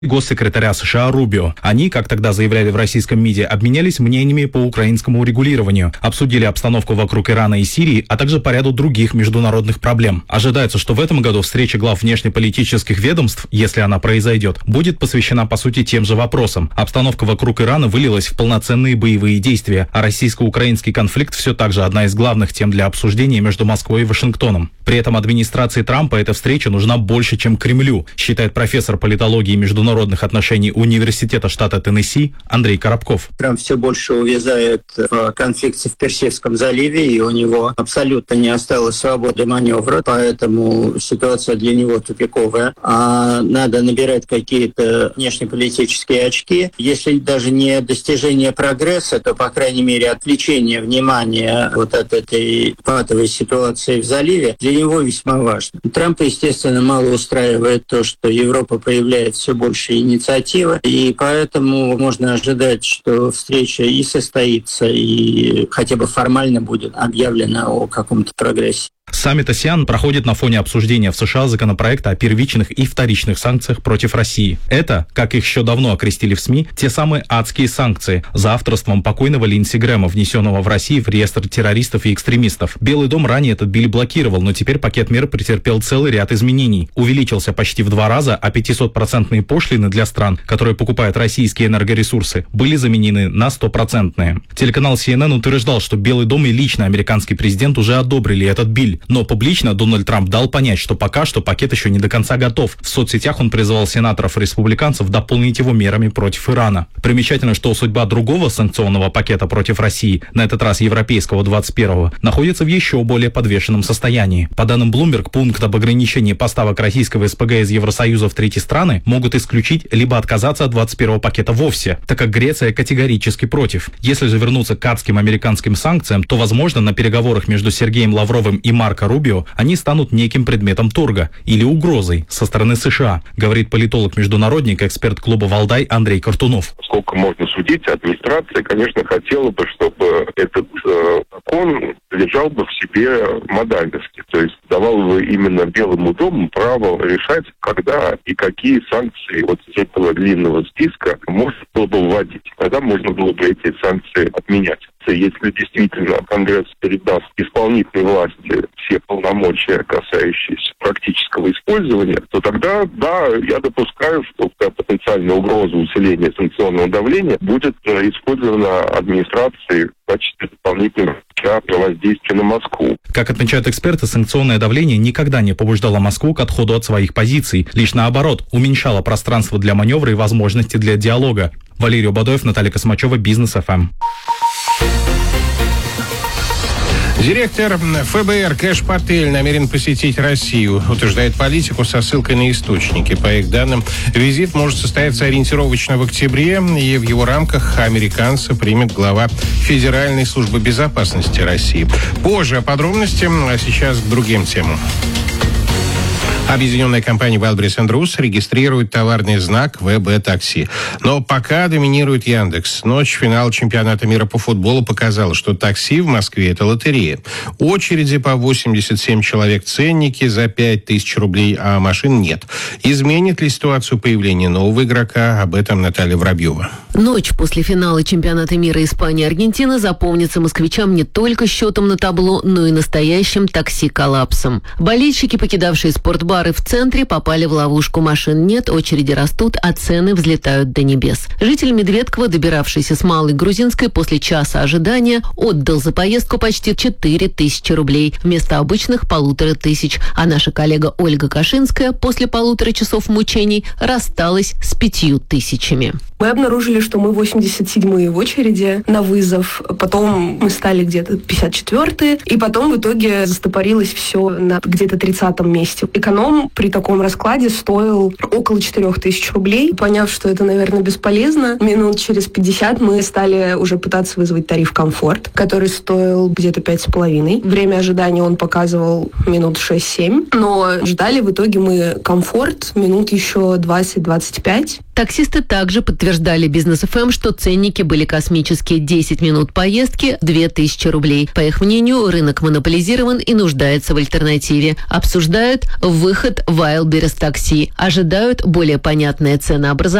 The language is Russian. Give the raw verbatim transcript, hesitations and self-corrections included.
госсекретаря США Рубио. Они, как тогда заявляли в российском МИДе, обменялись мнениями по украинскому урегулированию, обсудили обстановку вокруг Ирана и Сирии, а также по ряду других международных проблем. Ожидается, что в этом году встреча глав внешнеполитических ведомств, если она произойдет, будет посвящена по сути тем же вопросам. Обстановка вокруг Ирана вылилась в полноценные боевые действия, а российско-украинский конфликт все так же одна из главных тем для обсуждения между Москвой и Вашингтоном. При этом администрации Трампа эта встреча нужна больше, чем Кремлю, считает профессор политологии и международных отношений Университета штата Теннесси Андрей Коробков. Трамп все больше увязает в конфликте в Персидском заливе, и у него абсолютно не осталось свободы маневра, поэтому ситуация для него тупиковая. А надо набирать какие-то внешнеполитические очки. Если даже не достижение прогресса, то, по крайней мере, отвлечение внимания вот от этой патовой ситуации в заливе для него весьма важно. Трампа, естественно, мало устраивает то, что Европа проявляет все больше инициативы, и поэтому можно ожидать, что встреча и состоится, и хотя бы формально будет объявлено о каком-то прогрессе. Саммит АСЕАН проходит на фоне обсуждения в США законопроекта о первичных и вторичных санкциях против России. Это, как их еще давно окрестили в СМИ, те самые адские санкции за авторством покойного Линдси Грэма, внесенного в Россию в реестр террористов и экстремистов. Белый дом ранее этот биль блокировал, но теперь пакет мер претерпел целый ряд изменений. Увеличился почти в два раза, а пятисотпроцентные пошлины для стран, которые покупают российские энергоресурсы, были заменены на стопроцентные. Телеканал Си Эн Эн утверждал, что Белый дом и лично американский президент уже одобрили этот биль. Но публично Дональд Трамп дал понять, что пока что пакет еще не до конца готов. В соцсетях он призывал сенаторов и республиканцев дополнить его мерами против Ирана. Примечательно, что судьба другого санкционного пакета против России, на этот раз европейского двадцать первого, находится в еще более подвешенном состоянии. По данным Bloomberg, пункт об ограничении поставок российского эс пэ гэ из Евросоюза в третьи страны могут исключить либо отказаться от двадцать первого пакета вовсе, так как Греция категорически против. Если же вернуться к адским американским санкциям, то, возможно, на переговорах между Сергеем Лавровым и Марко Рубио они станут неким предметом торга или угрозой со стороны США, говорит политолог-международник, эксперт клуба «Валдай» Андрей Картунов. Сколько можно судить, администрация, конечно, хотела бы, чтобы этот э, закон лежал бы в себе модальности, то есть давал бы именно Белому дому право решать, когда и какие санкции вот из этого длинного списка можно было бы вводить. Тогда можно было бы эти санкции отменять. Если действительно Конгресс передаст исполнительной власти все полномочия, касающиеся практического использования, то тогда, да, я допускаю, что потенциальная угроза усиления санкционного давления будет использована администрацией в качестве дополнительного воздействия на Москву. Как отмечают эксперты, санкционное давление никогда не побуждало Москву к отходу от своих позиций, лишь наоборот, уменьшало пространство для маневра и возможности для диалога. Валерий Убадоев, Наталья Космачева, Бизнес эф эм. Директор эф бэ эр Кэш Патель намерен посетить Россию, утверждает политику со ссылкой на источники. По их данным, визит может состояться ориентировочно в октябре, и в его рамках американца примет глава Федеральной службы безопасности России. Позже о подробности, а сейчас к другим темам. Объединенная компания Wildberries энд Roos регистрирует товарный знак вэ бэ такси. Но пока доминирует Яндекс. Ночь финала чемпионата мира по футболу показала, что такси в Москве – это лотерея. Очереди по восемьдесят семь человек, ценники за пять тысяч рублей, а машин нет. Изменит ли ситуацию появление нового игрока? Об этом Наталья Воробьева. Ночь после финала чемпионата мира Испания и Аргентина запомнится москвичам не только счетом на табло, но и настоящим такси-коллапсом. Болельщики, покидавшие спортбары в центре, попали в ловушку. Машин нет, очереди растут, а цены взлетают до небес. Житель Медведкова, добиравшийся с Малой Грузинской после часа ожидания, отдал за поездку почти четыре тысячи рублей вместо обычных полутора тысяч. А наша коллега Ольга Кашинская после полутора часов мучений рассталась с пятью тысячами. Мы обнаружили, что мы восемьдесят седьмые в очереди на вызов. Потом мы стали где-то пятьдесят четвёртые. И потом в итоге застопорилось все на где-то тридцатом месте. Эконом при таком раскладе стоил около четырех тысяч рублей. Поняв, что это, наверное, бесполезно, минут через пятьдесят мы стали уже пытаться вызвать тариф «Комфорт», который стоил где-то пять с половиной. Время ожидания он показывал минут шесть-семь. Но ждали в итоге мы «Комфорт» минут еще двадцать-двадцать пять. Таксисты также подтверждали Бизнес эф эм, что ценники были космические: десять минут поездки, две тысячи рублей. По их мнению, рынок монополизирован и нуждается в альтернативе. Обсуждают вывод выход Wildberries такси. Ожидают более понятное ценообразование